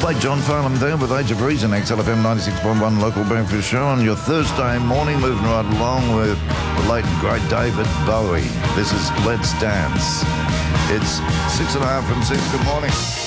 Play John Farnham there with Age of Reason, XLFM 96.1 local breakfast show on your Thursday morning, moving right along with the late and great David Bowie. This is Let's Dance. It's 6:30 from 6. Good morning.